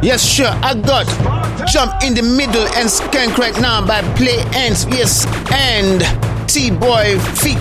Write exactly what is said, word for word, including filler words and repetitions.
Yes, sure, I got Jump in the Middle and Skank right now by Play Ends. Yes, and T-Boy feat